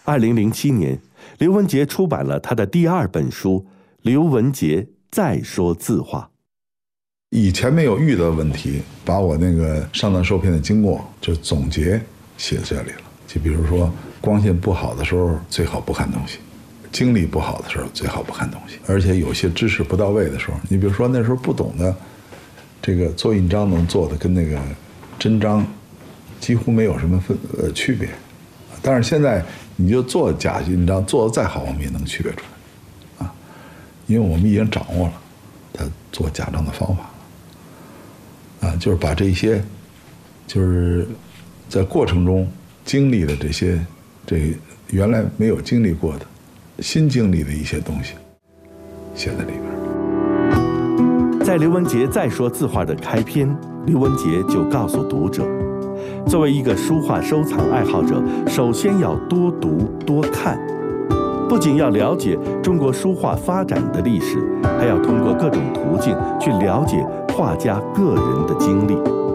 2007年，刘文杰出版了他的第2本书《刘文杰再说字画》。 以前没有遇到问题，把我那个上当受骗的经过就总结写这里了。就比如说，光线不好的时候最好不看东西，精力不好的时候最好不看东西，而且有些知识不到位的时候，你比如说那时候不懂的，这个做印章能做的跟那个真章几乎没有什么区别，但是现在你就做假印章做得再好，我们也能区别出来，因为我们已经掌握了他做假章的方法。就是把这些，就是在过程中经历的这原来没有经历过的、新经历的一些东西，写在里边。 在刘文杰再说字画的开篇，刘文杰就告诉读者，作为一个书画收藏爱好者，首先要多读多看，不仅要了解中国书画发展的历史，还要通过各种途径去了解画家个人的经历。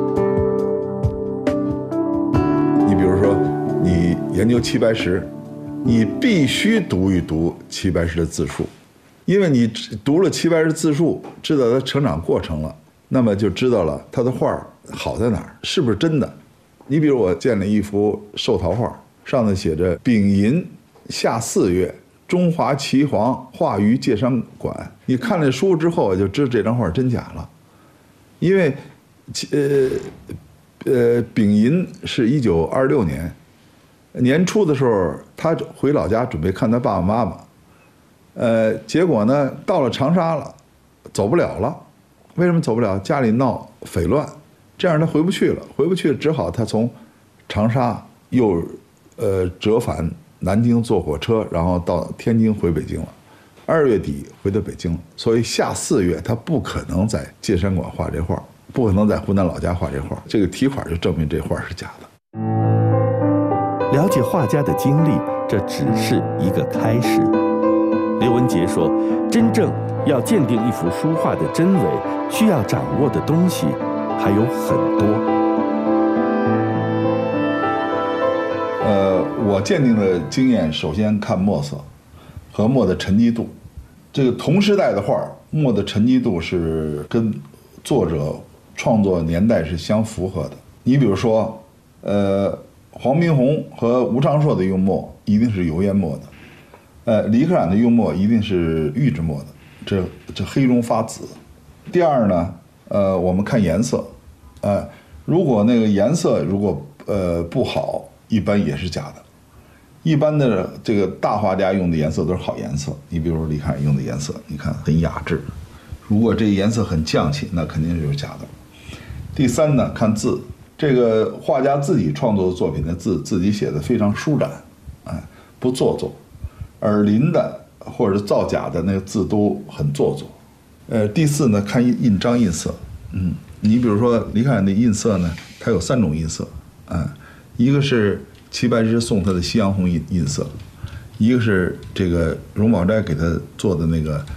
你比如说，你研究齐白石，你必须读一读齐白石的自述，因为你读了齐白石自述，知道他成长过程了，那么就知道了他的画好在哪儿，是不是真的。你比如我见了一幅寿桃画，上头写着丙寅夏4月，中华岐黄画于介山馆。你看了书之后，就知道这张画真假了，因为丙寅是1926年年初的时候，他回老家准备看他爸爸妈妈，结果呢到了长沙了，走不了了。为什么走不了？家里闹匪乱，这样他回不去了，只好他从长沙又折返南京坐火车，然后到天津回北京了。2月底回到北京了，所以夏4月他不可能在介山馆画这画，不可能在湖南老家画这画。这个题款就证明这画是假的。 了解画家的经历，这只是一个开始。刘文杰说，真正要鉴定一幅书画的真伪，需要掌握的东西还有很多。 我鉴定的经验，首先看墨色和墨的沉积度。这个同时代的画，墨的沉积度是跟作者创作年代是相符合的。你比如说，黄宾虹和吴昌硕的用墨一定是油烟墨的，李可染的用墨一定是玉质墨的，这黑中发紫。第二呢，我们看颜色，如果那个颜色如果不好，一般也是假的。一般的这个大画家用的颜色都是好颜色，你比如说李可染用的颜色，你看很雅致。如果这颜色很匠气，那肯定就是假的。第三呢，看字，这个画家自己创作的作品的字，自己写的非常舒展，不做作。而临的或者是造假的那个字都很做作。第四呢，看印章印色，你比如说李可染的印色呢，它有3种印色，一个是齐白石送他的夕阳红印色，一个是这个荣宝斋给他做的那个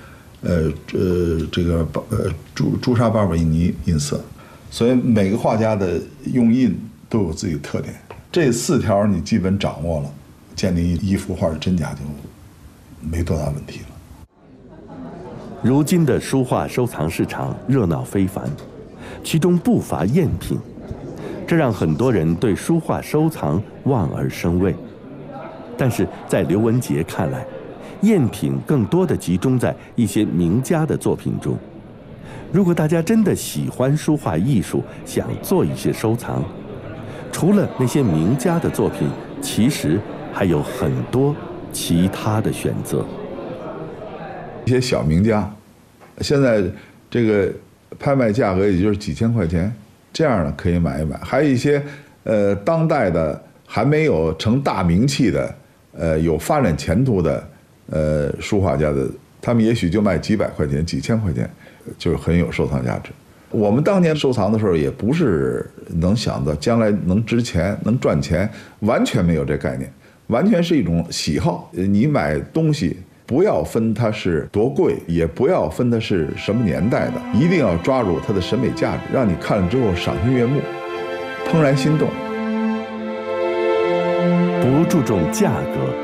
朱砂巴比尼印色。所以每个画家的用印都有自己的特点，这4条你基本掌握了，鉴定一幅画的真假就没多大问题了。 如今的书画收藏市场热闹非凡，其中不乏赝品，这让很多人对书画收藏望而生畏。但是在刘文杰看来，赝品更多的集中在一些名家的作品中。如果大家真的喜欢书画艺术，想做一些收藏，除了那些名家的作品，其实还有很多其他的选择。 一些小名家，现在这个拍卖价格也就是几千块钱，这样的可以买一买。还有一些当代的还没有成大名气的有发展前途的书画家的，他们也许就卖几百块钱、几千块钱，就是很有收藏价值。我们当年收藏的时候，也不是能想到将来能值钱、能赚钱，完全没有这概念，完全是一种喜好。你买东西不要分它是多贵，也不要分它是什么年代的，一定要抓住它的审美价值，让你看了之后赏心悦目、怦然心动。 不注重价格，